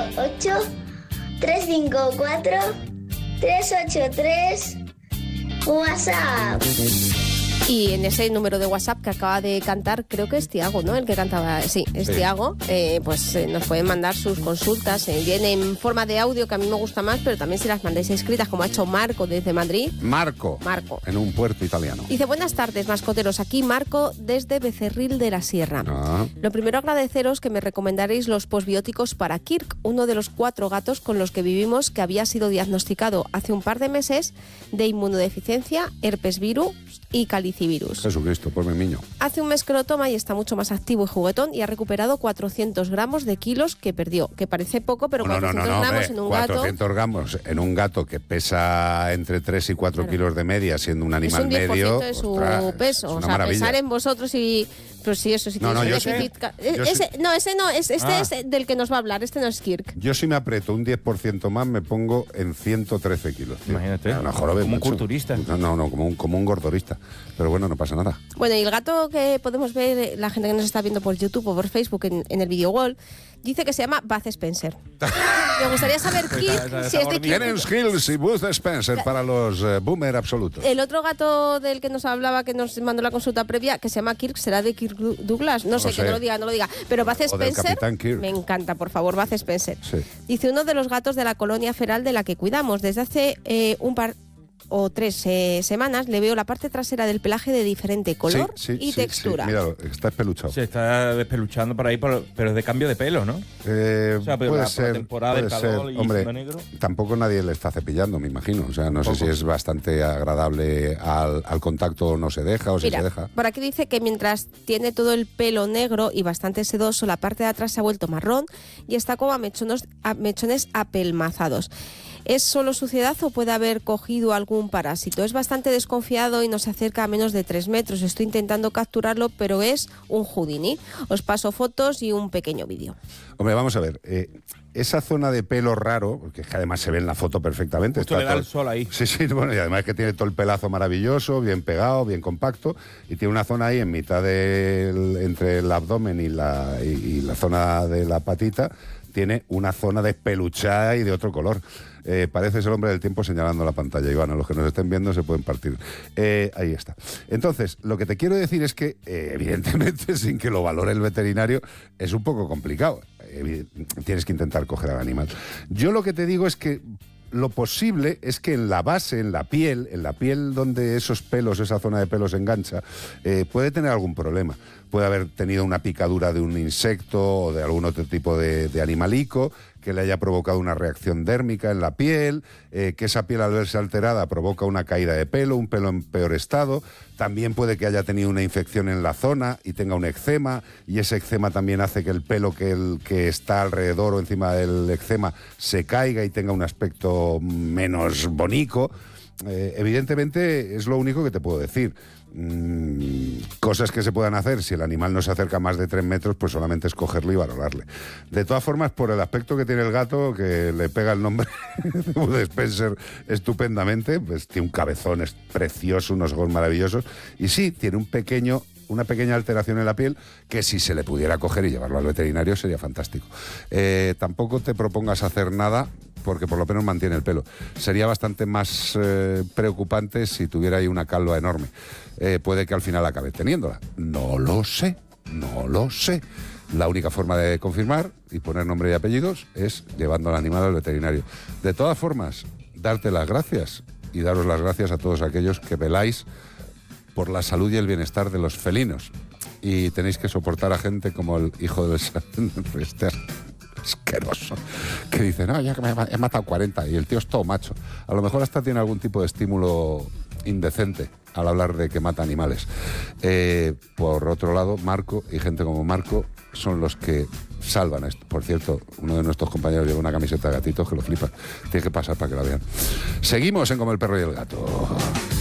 688-354-383 WhatsApp. Y en ese número de WhatsApp que acaba de cantar, creo que es Tiago, ¿no? El que cantaba, sí, es Tiago. Nos pueden mandar sus consultas. Viene en forma de audio, que a mí me gusta más, pero también si las mandáis escritas, como ha hecho Marco desde Madrid. Marco. En un puerto italiano. Dice, buenas tardes, mascoteros. Aquí Marco desde Becerril de la Sierra. Lo primero, agradeceros que me recomendaréis los posbióticos para Kirk, uno de los 4 gatos con los que vivimos, que había sido diagnosticado hace un par de meses de inmunodeficiencia, herpes virus y calicivirus. Jesucristo, por mi niño. Hace un mes que lo toma y está mucho más activo y juguetón y ha recuperado 400 gramos de kilos que perdió, que parece poco, pero 400 gramos en un 400 gramos en un gato que pesa entre 3 y 4 kilos de media, siendo un animal medio. Es un 10% de su peso. O sea, maravilla. Pensar en vosotros y... Pues sí, eso sí. No, tienes un déficit. Ese no, este es del que nos va a hablar, este no es Kirk. Yo si me aprieto un 10% más me pongo en 113 kilos. Tío. Imagínate, como un culturista. No, como un gordorista. Pero bueno, no pasa nada. Bueno, y el gato que podemos ver, la gente que nos está viendo por YouTube o por Facebook en el video wall, dice que se llama Bud Spencer. Me gustaría saber, Kirk, si es de Kirk. Terence Hills y Bud Spencer para los boomer absolutos. El otro gato del que nos hablaba, que nos mandó la consulta previa, que se llama Kirk, ¿será de Kirk Douglas? No sé, que no lo diga. Pero Bud Spencer, me encanta, por favor, Bud Spencer. Sí. Dice, uno de los gatos de la colonia feral de la que cuidamos. Desde hace un par o 3 semanas le veo la parte trasera del pelaje de diferente color y textura. Sí. Míralo, está espeluchado. Se está despeluchando por ahí, pero es de cambio de pelo, ¿no? Puede ser. Temporada de calor y hombre, negro. Tampoco nadie le está cepillando, me imagino. O sea, no sé si es bastante agradable al contacto o no se deja o si se deja. Por aquí dice que mientras tiene todo el pelo negro y bastante sedoso, la parte de atrás se ha vuelto marrón y está como a mechones apelmazados. ¿Es solo suciedad o puede haber cogido algún parásito? Es bastante desconfiado y no se acerca a menos de 3 metros. Estoy intentando capturarlo, pero es un Houdini. Os paso fotos y un pequeño vídeo. Hombre, vamos a ver. Esa zona de pelo raro, porque además se ve en la foto perfectamente. Justo le da el sol ahí. Sí, bueno, y además que tiene todo el pelazo maravilloso, bien pegado, bien compacto, y tiene una zona ahí en mitad entre el abdomen y la zona de la patita, tiene una zona despeluchada y de otro color. Parece ser el hombre del tiempo señalando la pantalla, Iván. A los que nos estén viendo se pueden partir. Ahí está. Entonces, lo que te quiero decir es que, evidentemente, sin que lo valore el veterinario, es un poco complicado. Tienes que intentar coger al animal. Yo lo que te digo es que lo posible es que en la base, en la piel donde esos pelos, esa zona de pelos engancha, puede tener algún problema. Puede haber tenido una picadura de un insecto o de algún otro tipo de animalico que le haya provocado una reacción dérmica en la piel, que esa piel al verse alterada provoca una caída de pelo, un pelo en peor estado. También puede que haya tenido una infección en la zona y tenga un eczema, y ese eczema también hace que el pelo que está alrededor o encima del eczema se caiga y tenga un aspecto menos bonito. Evidentemente es lo único que te puedo decir. Cosas que se puedan hacer si el animal no se acerca más de 3 metros, pues solamente es cogerlo y valorarle. De todas formas, por el aspecto que tiene el gato, que le pega el nombre de Spencer estupendamente, pues tiene un cabezón, es precioso, unos ojos maravillosos, y sí, tiene una pequeña alteración en la piel que si se le pudiera coger y llevarlo al veterinario sería fantástico. Tampoco te propongas hacer nada porque por lo menos mantiene el pelo. Sería bastante más preocupante si tuviera ahí una calva enorme. Puede que al final acabe teniéndola. No lo sé. La única forma de confirmar y poner nombre y apellidos es llevando al animal al veterinario. De todas formas, darte las gracias y daros las gracias a todos aquellos que veláis por la salud y el bienestar de los felinos. Y tenéis que soportar a gente como el hijo del asqueroso, que dice, no, ya que me he matado 40 y el tío es todo macho. A lo mejor hasta tiene algún tipo de estímulo indecente al hablar de que mata animales. Por otro lado, Marco y gente como Marco son los que salvan esto. Por cierto, uno de nuestros compañeros lleva una camiseta de gatitos que lo flipa. Tiene que pasar para que la vean. Seguimos en Como el perro y el gato.